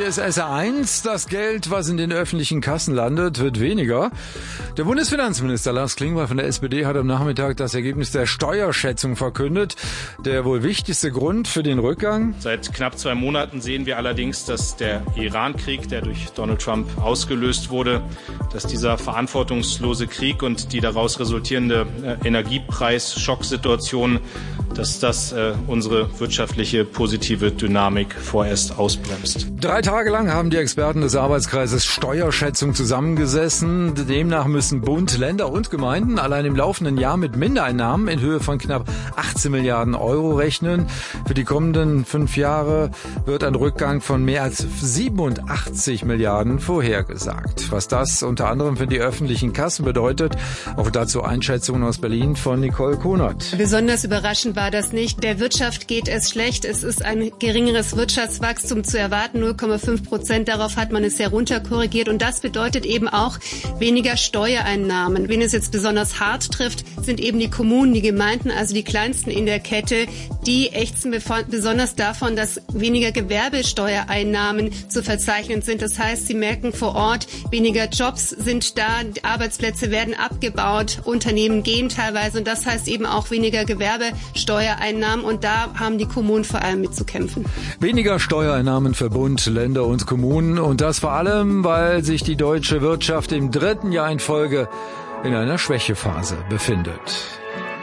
Hier ist SR1. Das Geld, was in den öffentlichen Kassen landet, wird weniger. Der Bundesfinanzminister Lars Klingbeil von der SPD hat am Nachmittag das Ergebnis der Steuerschätzung verkündet. Der wohl wichtigste Grund für den Rückgang? Seit knapp 2 Monaten sehen wir allerdings, dass der Iran-Krieg, der durch Donald Trump ausgelöst wurde, dass dieser verantwortungslose Krieg und die daraus resultierende Energiepreis-Schocksituation, dass das unsere wirtschaftliche positive Dynamik vorerst ausbremst. 3 Tage lang haben die Experten des Arbeitskreises Steuerschätzung zusammengesessen. Demnach müssen Bund, Länder und Gemeinden allein im laufenden Jahr mit Mindereinnahmen in Höhe von knapp 18 Milliarden Euro rechnen. Für die kommenden 5 Jahre wird ein Rückgang von mehr als 87 Milliarden vorhergesagt. Was das unter anderem für die öffentlichen Kassen bedeutet, auch dazu Einschätzungen aus Berlin von Nicole Konert. Besonders überraschend war das nicht. Der Wirtschaft geht es schlecht. Es ist ein geringeres Wirtschaftswachstum zu erwarten, 0,5%. Darauf hat man es herunterkorrigiert. Und das bedeutet eben auch weniger Steuereinnahmen. Wen es jetzt besonders hart trifft, sind eben die Kommunen, die Gemeinden, also die kleinsten in der Kette. Die ächzen besonders davon, dass weniger Gewerbesteuereinnahmen zu verzeichnen sind. Das heißt, sie merken vor Ort, weniger Jobs sind da, Arbeitsplätze werden abgebaut, Unternehmen gehen teilweise. Und das heißt eben auch weniger Gewerbesteuereinnahmen. Und da haben die Kommunen vor allem mit zu kämpfen. Weniger Steuereinnahmen für Bund, Länder und Kommunen. Und das vor allem, weil sich die deutsche Wirtschaft im 3. Jahr in Folge in einer Schwächephase befindet.